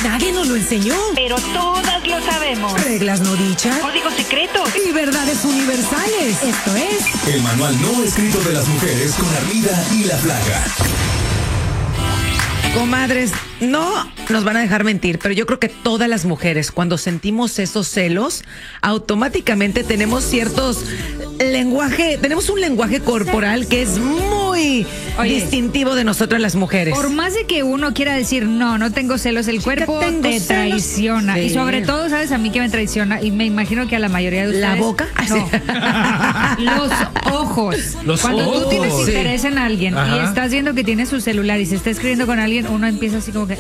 Nadie nos lo enseñó. Pero todas lo sabemos. Reglas no dichas. Códigos secretos. Y verdades universales. Esto es El manual no escrito de las mujeres con Armida y la Flaca. Comadres, no nos van a dejar mentir, pero yo creo que todas las mujeres, cuando sentimos esos celos, automáticamente tenemos tenemos un lenguaje corporal que es muy distintivo de nosotras las mujeres. Por más de que uno quiera decir, no tengo celos, el cuerpo te traiciona. Sí. Y sobre todo, ¿sabes a mí que me traiciona? Y me imagino que a la mayoría de ustedes. ¿La boca? No. Los ojos. Cuando tú tienes interés en alguien y estás viendo que tiene su celular y se está escribiendo con alguien, uno empieza así como que...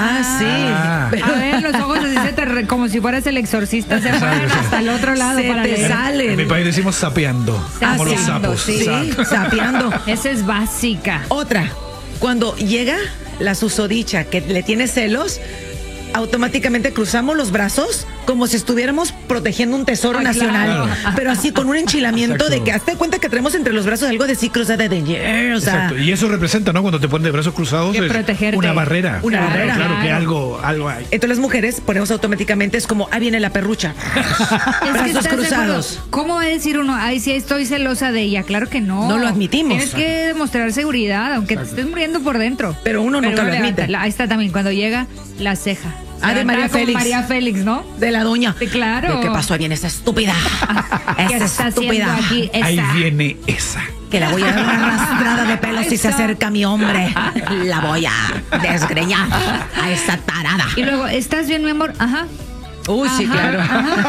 Pero, a ver, los ojos así como si fueras el exorcista, se fueran hasta el otro lado para te leer. salen. En mi país decimos sapeando, como los sapos. Sí, sapeando. Esa es básica. Otra, cuando llega la susodicha que le tiene celos, automáticamente cruzamos los brazos como si estuviéramos protegiendo un tesoro nacional. Claro. Pero así con un enchilamiento. Exacto. De que hazte cuenta que tenemos entre los brazos algo de sí cruzada de ayer. O sea, exacto. Y eso representa, ¿no? Cuando te ponen de brazos cruzados, que es protegerte. una barrera. Una barrera. Claro que algo hay. Entonces las mujeres ponemos automáticamente, es como, viene la perrucha. Brazos cruzados. ¿Cómo va a decir uno, sí estoy celosa de ella? Claro que no. No lo admitimos. Tienes que demostrar seguridad, aunque te estés muriendo por dentro. Pero uno nunca lo admite. Ahí está también, cuando llega la ceja. De María Félix. María Félix, ¿no? De la doña. Sí, claro. ¿De qué pasó? Ahí viene esa estúpida. ¿Qué está haciendo aquí esa? Ahí viene esa. Que la voy a dar una arrastrada de pelos si se acerca mi hombre. La voy a desgreñar a esa tarada. Y luego, ¿estás bien, mi amor? Ajá. Uy, sí, claro.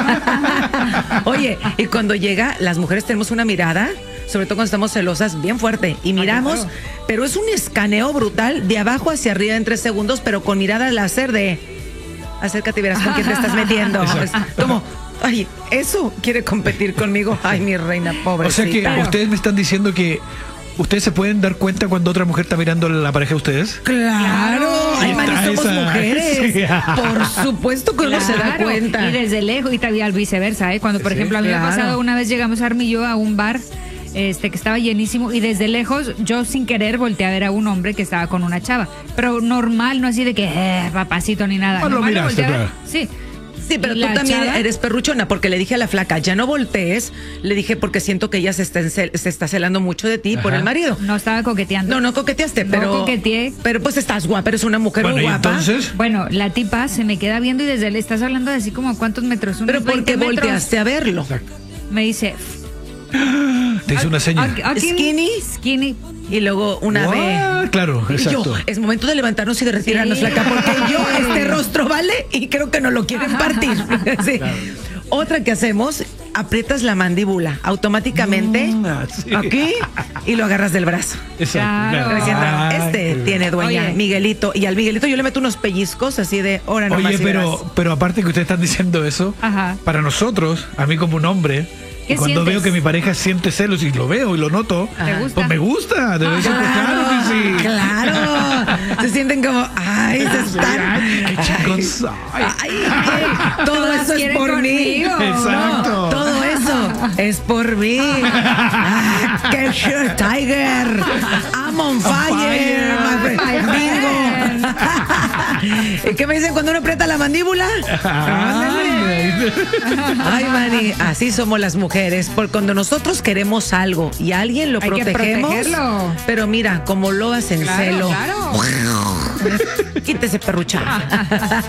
Oye, y cuando llega, las mujeres tenemos una mirada, sobre todo cuando estamos celosas, bien fuerte. Y miramos, pero es un escaneo brutal de abajo hacia arriba en 3 segundos, pero con mirada láser de... Acércate y verás con quién te estás metiendo. Es como, eso quiere competir conmigo. Ay, mi reina, pobrecita. O sea que ustedes me están diciendo que ustedes se pueden dar cuenta cuando otra mujer está mirando a la pareja de ustedes. ¡Claro! Ay, Mari, somos mujeres. Sí. Por supuesto que uno se da cuenta. Y desde lejos, y también al viceversa, ¿eh? Cuando, por ejemplo, a mí me ha pasado una vez, llegamos Armi y yo a un bar que estaba llenísimo, y desde lejos yo sin querer volteé a ver a un hombre que estaba con una chava, pero normal, no así de que papacito ni nada. No lo miraste, claro. Sí. Sí, pero tú también eres perruchona, porque le dije a la flaca, ya no voltees. Le dije, porque siento que ella se está celando mucho de ti por el marido. No estaba coqueteando. No coqueteaste, pero... No coqueteé. Pero pues estás guapa, eres una mujer muy guapa. Entonces... Bueno, la tipa se me queda viendo y desde le estás hablando de así como ¿cuántos metros? Pero ¿por qué volteaste a verlo? Exacto. Me dice... Te hizo una señal. Skinny. Y luego una vez. Claro, exacto. Es momento de levantarnos y de retirarnos, flaca, porque este rostro vale y creo que no lo quieren partir. Sí. Claro. Otra que hacemos, aprietas la mandíbula automáticamente aquí y lo agarras del brazo. Exacto. Claro. Tiene dueña, Miguelito. Y al Miguelito yo le meto unos pellizcos así de hora nomás. Oye, pero aparte que ustedes están diciendo eso, para nosotros, a mí como un hombre, y cuando veo que mi pareja siente celos y lo veo y lo noto, pues me gusta. Claro que sí. Claro. Se sienten como, se están. Qué chicos. Todo eso es por mí. Exacto. Todo eso es por mí. ¡Qué shit, Tiger! I'm on fire. Bingo. ¿Y qué me dicen cuando uno aprieta la mandíbula? Ay, Mani, así somos las mujeres. Porque cuando nosotros queremos algo y a alguien lo protegemos. Pero mira, como lo hacen celo. Claro. Quítese, perrucha.